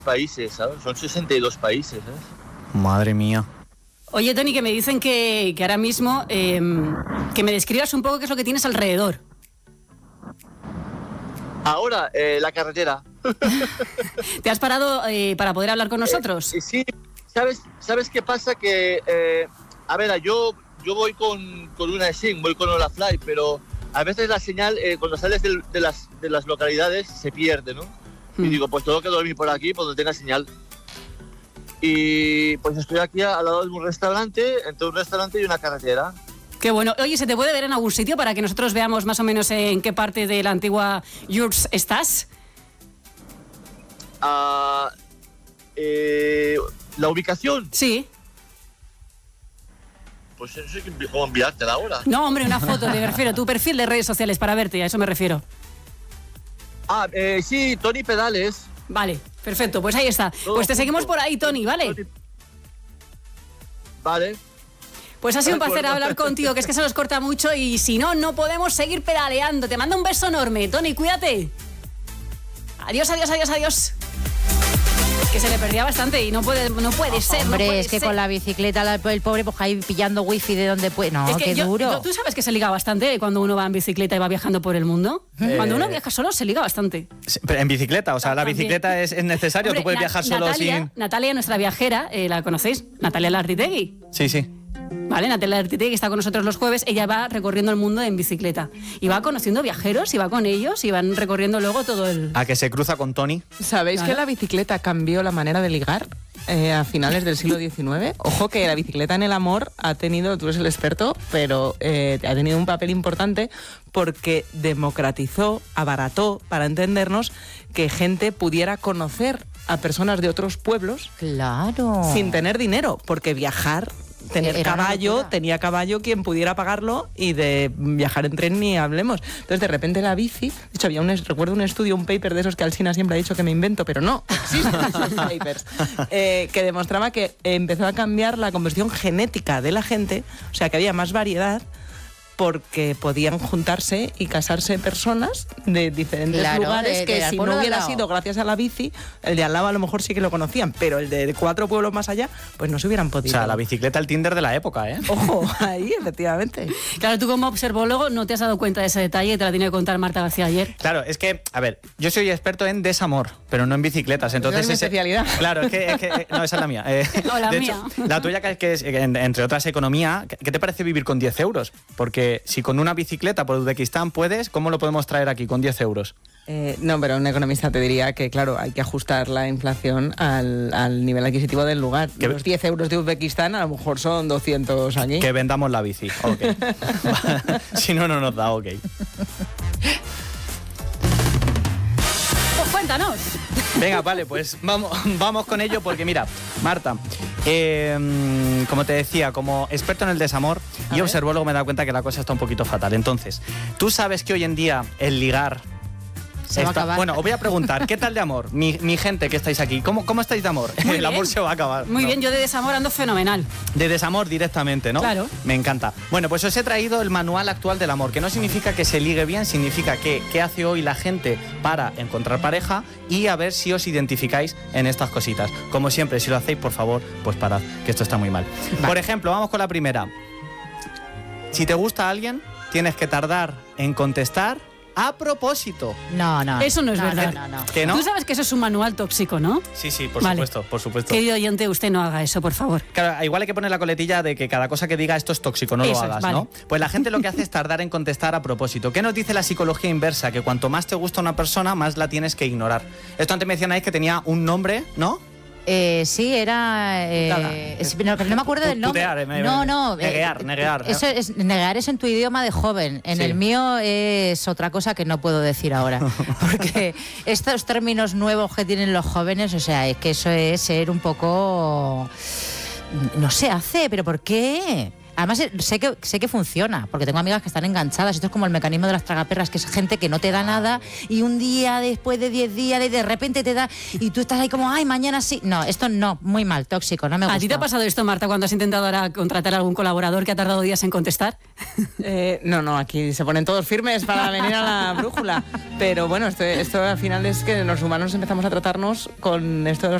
países, ¿sabes? Son 62 países, ¿sabes? Madre mía. Oye, Tony, que me dicen que ahora mismo que me describas un poco qué es lo que tienes alrededor. Ahora, la carretera. ¿Te has parado para poder hablar con nosotros? Sí, ¿sabes qué pasa? Que, a ver, yo voy con una SIM, voy con Olafly, pero a veces la señal, cuando sales de las localidades, se pierde, ¿no? Y digo, pues tengo que dormir por aquí, por donde tenga señal. Y pues estoy aquí al lado de un restaurante, entre un restaurante y una carretera. Qué bueno. Oye, ¿se te puede ver en algún sitio para que nosotros veamos más o menos en qué parte de la antigua URSS estás? ¿La ubicación? Sí. Pues no sé cómo enviártela ahora. No, hombre, una foto, me refiero. Tu perfil de redes sociales para verte, a eso me refiero. Sí, Tony Pedales. Vale, perfecto, pues ahí está. Pues te seguimos por ahí, Tony, ¿vale? Vale. Pues ha sido un placer hablar contigo, que es que se nos corta mucho y si no, no podemos seguir pedaleando. Te mando un beso enorme. Tony, cuídate. Adiós, adiós, adiós, adiós. Que se le perdía bastante y no puede ser. Hombre, no puede es que ser. con la bicicleta el pobre pues ahí pillando wifi de donde puede. No, Es que qué duro. Tú sabes que se liga bastante cuando uno va en bicicleta y va viajando por el mundo. Cuando uno viaja solo se liga bastante. Pero en bicicleta, o sea, la También. bicicleta es necesario. Hombre, Tú puedes viajar solo sin... Natalia, nuestra viajera, ¿la conocéis? Natalia Lartitegui. Sí. Vale, Natalia Lartitegui, que está con nosotros los jueves, ella va recorriendo el mundo en bicicleta. Y va conociendo viajeros y va con ellos y van recorriendo luego todo el... A que se cruza con Tony. ¿Sabéis que la bicicleta cambió la manera de ligar a finales del siglo XIX? Ojo que la bicicleta en el amor ha tenido, tú eres el experto, pero ha tenido un papel importante porque democratizó, abarató, para entendernos, que gente pudiera conocer a personas de otros pueblos. Claro. Sin tener dinero, porque viajar... Tener Era una caballo, locura. tenía caballo quien pudiera pagarlo y de viajar en tren ni hablemos. Entonces de repente la bici, de hecho recuerdo un estudio, un paper de esos que Alsina siempre ha dicho que me invento, pero no, existen esos papers, que demostraba que empezó a cambiar la composición genética de la gente, o sea que había más variedad porque podían juntarse y casarse personas de diferentes lugares que si no hubiera sido gracias a la bici, el de al lado a lo mejor sí que lo conocían, pero el de 4 pueblos más allá, pues no se hubieran podido. O sea, la bicicleta, el Tinder de la época, ¿eh? Ojo, ahí, efectivamente. Claro, tú como observólogo no te has dado cuenta de ese detalle, te la tiene que contar Marta García ayer. Claro, es que, a ver, yo soy experto en desamor, pero no en bicicletas. Entonces, Esa es mi especialidad. Claro, es que no, esa es la mía. No, la de mía. hecho, la tuya, que es, entre otras, economía. ¿Qué te parece vivir con 10 euros? Porque si con una bicicleta por Uzbekistán puedes, ¿cómo lo podemos traer aquí con 10 euros? No, pero un economista te diría que, claro, hay que ajustar la inflación al nivel adquisitivo del lugar. Los 10 euros de Uzbekistán a lo mejor son 200 aquí. Que vendamos la bici, ok. Si no, no nos da, ok. Pues cuéntanos. Venga, vale, pues vamos con ello porque mira, Marta, como te decía, como experto en el desamor y observólogo me he dado cuenta que la cosa está un poquito fatal. Entonces, ¿tú sabes que hoy en día el ligar... Se va a acabar. Bueno, os voy a preguntar, ¿qué tal de amor? Mi gente que estáis aquí, ¿cómo estáis de amor? Muy El bien. amor se va a acabar. Muy ¿no? bien, yo de desamor ando fenomenal. De desamor directamente, ¿no? Claro. Me encanta. Bueno, pues os he traído el manual actual del amor, que no significa que se ligue bien, significa que qué hace hoy la gente para encontrar pareja y a ver si os identificáis en estas cositas. Como siempre, si lo hacéis, por favor, pues parad, que esto está muy mal. Vale. Por ejemplo, vamos con la primera. Si te gusta alguien, tienes que tardar en contestar a propósito. No. Eso no es verdad. No. ¿Que no? Tú sabes que eso es un manual tóxico, ¿no? Sí, por Vale. supuesto, por supuesto. Querido oyente, usted no haga eso, por favor. Claro, igual hay que poner la coletilla de que cada cosa que diga esto es tóxico, no Eso lo es, hagas, vale. ¿no? Pues la gente lo que hace es tardar en contestar a propósito. ¿Qué nos dice la psicología inversa? Que cuanto más te gusta una persona, más la tienes que ignorar. Esto antes mencionáis que tenía un nombre, ¿no? Sí, era... pero no me acuerdo del nombre. Tutear, No. neguear. Eso es, negar es en tu idioma de joven. En Sí. el mío es otra cosa que no puedo decir ahora. Porque estos términos nuevos que tienen los jóvenes, o sea, es que eso es ser un poco... No se hace, pero ¿por qué? además sé que funciona, porque tengo amigas que están enganchadas. Esto es como el mecanismo de las tragaperras, que es gente que no te da nada y un día después de 10 días de repente te da y tú estás ahí como, ay, mañana sí. No, esto no, muy mal, tóxico, no me gusta. ¿A ti te ha pasado esto, Marta, cuando has intentado ahora contratar a algún colaborador que ha tardado días en contestar? No, aquí se ponen todos firmes para venir a la brújula. Pero bueno, esto al final es que los humanos empezamos a tratarnos con esto de los